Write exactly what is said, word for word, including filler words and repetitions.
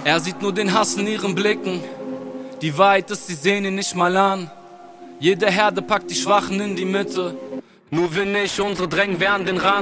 Er sieht nur den Hass in ihren Blicken. Die Wahrheit ist, sie sehen ihn nicht mal an. Jede Herde packt die Schwachen in die Mitte. Nur wir nicht, unsere drängen während den Rand.